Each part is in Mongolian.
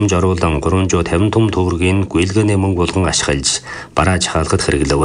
Оруулан 350 том төгрөгийн гүйлгээний мөнгө болгон ашиглаж барааж хаалгад хэрэглэв.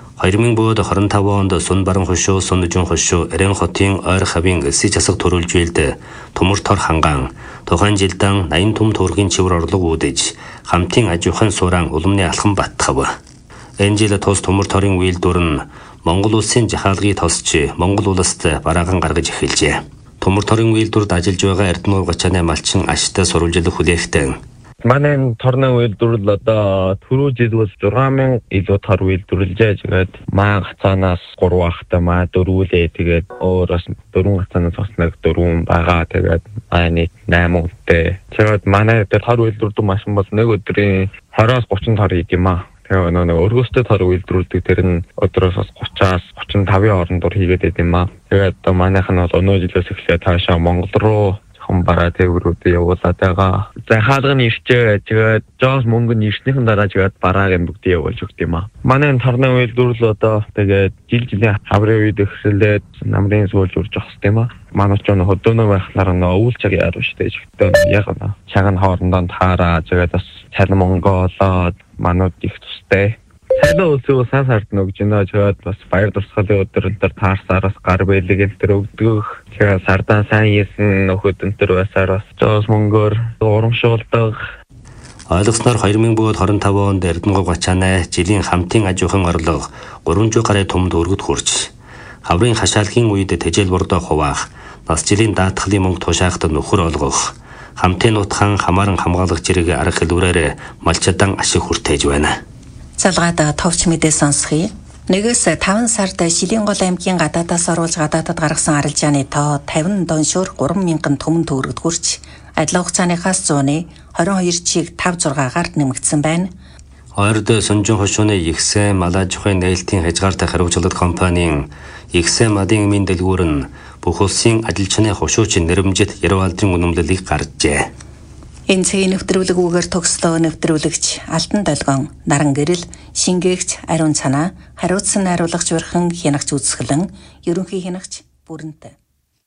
2025 онд Сун Баран хошуу, Сунжин хошуу, Эрен хотын ойр хавийн эсэ засаг төрүүлжүүлд төмөр тор хангаан тухайн жилдэн 80 том төгрөгийн чивэр орлого үүдэж хамтын аж ахуйн сууран улмны алхам баттгав. Энэ жил тус төмөр торын үйлдвэр нь Монгол улсын жахаалгыг тосч Монгол улсад бараахан гаргаж эхэлжээ. Төмөр торын үйлдвэрт ажиллаж байгаа Эрдэнэ Гачааны малчин ашигтай сурвалжлах хүлээхтэн. Манай торны үйлдвэрлэл одоо түрүү жил бол 6000 илүү тор үйлдвэрлэжээ. Тэгээд маа гацаанаас 3 ахтай маа дөрвүүлээ. Тэгээд өөрөөс 4 гацаанаас бас нэг 4 байгаа. Тэгээд маань 8 үнэтэй. Тэгээд манай дээр тор үйлдвэрлэдэг машин бол нэг өдрийн 20-30 тор хийх юм аа. Тэгээд нэг өргөстэй тор үйлдвэрлэдэг тэр нь өдрөөс 30-аас 35-ын хооронд хийгээд байт юм аа. Тэгээд манайх нь бол өнөө жилээс эхлээд таашаа Монгол руу бараа тээврүүд явуулаад байгаа. За хаалганы ирчээ тэгээд жоос мөнгө нь ирснийхэн дараа тэгээд бараагийн бүгд явуулж өгд юм аа. Манай торны үйлдвэрлэл одоо тэгээд жилийн хаврын үед эхлээд намрын суулж урж авах юм аа. Манай ч өнө хөдөөнөө байхлаар нөө өвөл чаг яарав штэ жигтэй яг наа. Чаг нь хоорондоо таараа тэгээд бас цалин мөнгө олоод манууд их тустай. Цалин үлсээ сайн сард нөгж нөө тэгээд бас баяр дурсгалын өдөр өнтер таарсаараас гар бэлэг энтер өгдөг. Тэгээд сардаа сайн ийсэн нөхөд өнтер байсаар бас жоос мөнгөөр урамшуулдаг. Ойлгосноор 2025 онд Эрдэнэ Гачааны жилийн хамтын аж ахуйн орлого 300 гаруй том төгрөгөд хүрч хаврын хашаалгын үед тэжээл бордоо хуваах, нас жилийн даатгалын мөнгө тушаахад нөхөр олгох, хамтын нутхан хамааран хамгаалах зэрэг арга хэлбэрээр малчадан ашиг хүртээж байна. Залгаад товч мэдээ сонсхий. Нэгээс 5 сард Шилэнгол аймгийн гадаадаас оруулж гадаадад гаргасан арилжааны тоо 50 доншуур 3000 төмөн төгрөгд хүрч адилхан хугацааныхаас 100-ы 22.56-аар нэмэгдсэн байна. Ойрд Сунжин хошууны Ихсэн малаж ухаан нээлтийн хязгаартай хариуцлагад компанийн Ихсэн мадын эмийн дэлгүүр нь бүх улсын ажилчны хошуучин нэрмжит Ервалдрын үнэмлэлийг гаргажээ. Энэ цагийн нэвтрүүлгүүгээр төгслөө нэвтрүүлэгч Алтан Долгон, Наран Гэрэл, Шингээгч Ариун Цанаа, хариуцсан найруулагч Урхан Хянагч Үзэсгэлэн, ерөнхий хянагч Бүрэнтэй.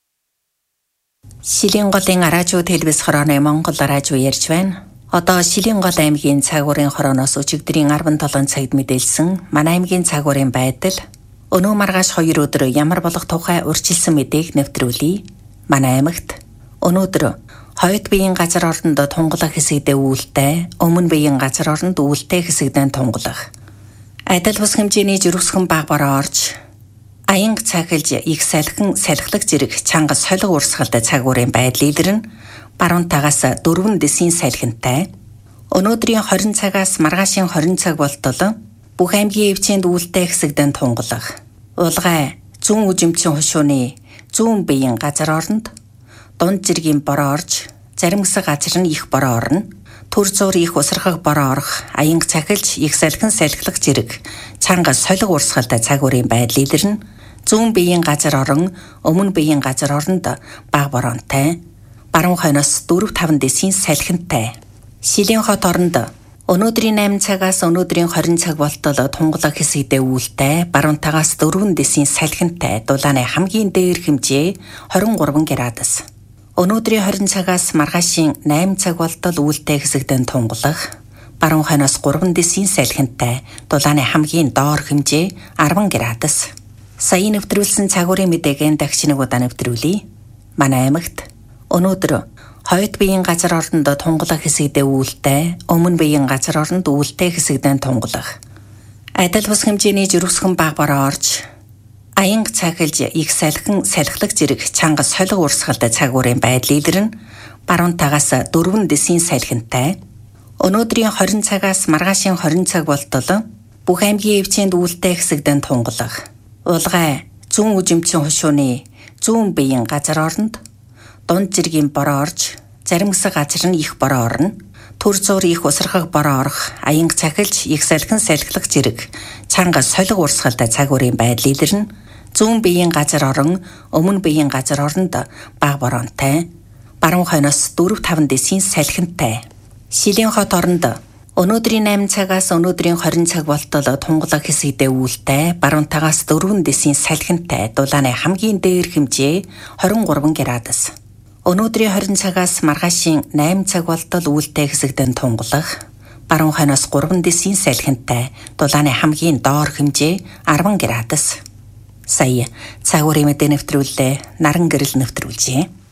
Шилэнгголын радио телевиз хорооны Монгол радио ярьж байна. Одоо Шилэнгол аймгийн цагуурын хорооноос өчигдрийн 17 цагт мэдээлсэн манай аймгийн цагуурын байдал өнөө маргааш 2 өдөр ямар болох тухай урьдчилсан мэдээг нэвтрүүлье. Манай аймагт өнөөдөр Хойд биеийн газар оронд тунгалах хэсэгдээ үүлтэй, өмнө биеийн газар оронд үүлтэй хэсэгдэн тунгалах. Адил бус хэмжээний жирэмсгэн баг бороо орж, аянг цахилж их салхин салхилах зэрэг чангас солих урсгалтай цагуурын байдал илэрнэ. Баруун тагаас 4 дэсийн салхинтай. Өнөөдрийн 20 цагаас маргаашийн 20 цаг болтол бүх аймгийн эвчээнд үүлтэй хэсэгдэн тунгалах. Улгай зүүн үжимчин хошууны зүүн биеийн газар оронд дунд зэргийн бороо орж, зарим хэсэг газар нь их бороо орно. Түр зуур их усрахаг бороо орох, аянг цахилж их салхин салхилах зэрэг чангас солих урсгалтай цагуурын байдал илэрнэ. Зүүн биеийн газар орон, өмнө биеийн газар оронд баг бороонтай. Баруун хойноос 4-5 дэсийн салхинтай. Шилэн хот оронд өнөөдрийн 8 цагаас өнөөдрийн 20 цаг болтол тунгалаг хэсэгдээ үүлтэй, баруун тагаас 4 дэсийн салхинтай. Дулааны хамгийн дээр хэмжээ 23 градус. Өнөөдрийн 20 цагаас маргаашийн 8 цаг болтол үүлтэй хэсэгдэн тунгалах, баруун хойноос 3 дэсийн салхинтай, дулааны хамгийн доор хэмжээ 10 градус. Саяын нэвтрүүлсэн цагуурын мэдээг дахиж нэг удаа нэвтрүүлье. Манай аймагт өнөөдөр хойд биеийн газар оронд тунгалах хэсэгдээ үүлтэй, өмнө биеийн газар оронд үүлтэй хэсэгдэн тунгалах. Адил бус хэмжээний жирэмсгэн баг бороо орж, аянг цахилж их салхин салхилах зэрэг чангас солих урсгалтай цагуурын байдал илэрнэ. Баруун тагаас 4 дэсийн салхинтай. Өнөөдрийн 20 цагаас маргаашийн 20 цаг болтол бүх аймгийн эвчээнд үүлтэй хэсэгдэн тунгалах. Улгай зүүн үжимчин хошууны зүүн биеийн газар оронд дунд зэргийн бороо орж, зарим хэсэг газар нь их бороо орно. Түр зуур их усрахаг бороо орох, аянг цахилж их салхин салхилах зэрэг чангас солих урсгалтай цагуурын байдал илэрнэ. Зүүн биеийн газар орон, өмнө биеийн газар оронд баг бороонтай. Баруун хойноос 4-5 дэсийн салхинтай. Шилэн хот оронд өнөөдрийн 8 цагаас өнөөдрийн 20 цаг болтол тунгалаг хэсэгдээ үүлтэй, баруун тагаас 4 дэсийн салхинтай. Дулааны хамгийн дээр хэмжээ 23 градус. Өнөөдрийн 20 цагаас маргаашийн 8 цаг болтол үүлтэй хэсэгдэн тунгалах баруун хойноос 3 дэсийн салхинтай дулааны хамгийн доор хэмжээ 10 градус. Сая цагуурын мэдээ нэвтрүүлээ Наран гэрэл нэвтрүүлжээ.